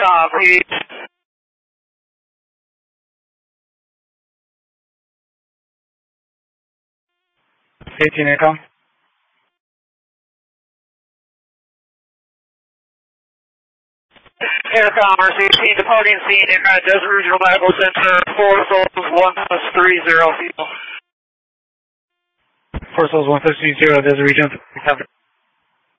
Intercom, please. 18 Intercom. Intercom, RC-18, departing scene, Desert Regional Medical Center, 4 souls, 1+30, fuel. 4 souls, 1+30, Desert Regional.